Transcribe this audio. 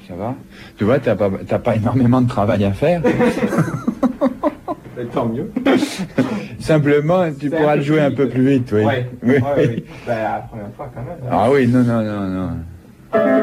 ça va. Tu vois, t'as pas énormément de travail à faire. Tant mieux. Simplement, tu pourras le jouer un peu plus vite, oui. Ouais. Oui. Ouais. Ben, la première fois, quand même. Ah oui, non.